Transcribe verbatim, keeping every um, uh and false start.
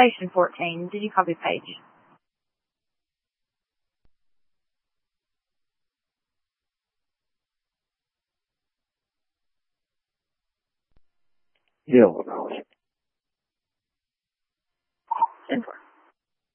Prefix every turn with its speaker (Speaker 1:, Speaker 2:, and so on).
Speaker 1: Station fourteen. Did you copy, Paige?
Speaker 2: Yeah, Illinois.